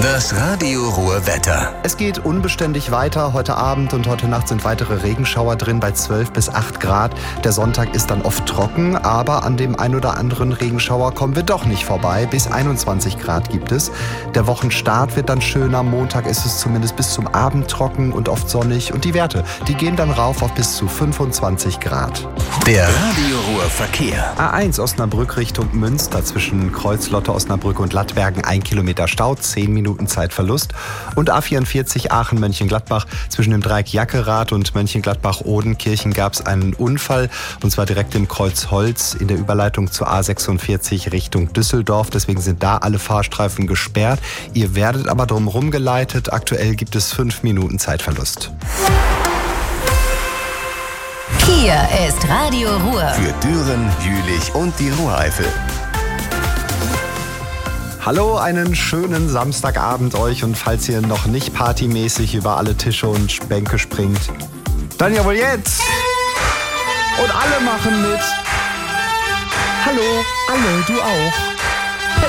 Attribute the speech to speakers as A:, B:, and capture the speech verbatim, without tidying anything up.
A: Das Radio Ruhr Wetter.
B: Es geht unbeständig weiter. Heute Abend und heute Nacht sind weitere Regenschauer drin bei zwölf bis acht Grad. Der Sonntag ist dann oft trocken, aber an dem ein oder anderen Regenschauer kommen wir doch nicht vorbei. Bis einundzwanzig Grad gibt es. Der Wochenstart wird dann schöner. Montag ist es zumindest bis zum Abend trocken und oft sonnig. Und die Werte, die gehen dann rauf auf bis zu fünfundzwanzig Grad.
A: Der Radio Ruhr Verkehr.
B: A eins Osnabrück Richtung Münster zwischen Kreuzlotte, Osnabrück und Lattbergen ein Kilometer Stau, zehn Minuten Zeitverlust. Und A vierundvierzig Aachen-Mönchengladbach zwischen dem Dreieck Jackerath und Mönchengladbach-Odenkirchen gab es einen Unfall. Und zwar direkt im Kreuz Holz in der Überleitung zur A sechsundvierzig Richtung Düsseldorf. Deswegen sind da alle Fahrstreifen gesperrt. Ihr werdet aber drumherum geleitet. Aktuell gibt es fünf Minuten Zeitverlust.
C: Hier ist Radio Ruhr.
A: Für Düren, Jülich und die Ruhreifel.
B: Hallo, einen schönen Samstagabend euch, und falls ihr noch nicht partymäßig über alle Tische und Bänke springt, dann ja wohl jetzt! Und alle machen mit! Hallo, alle, du auch!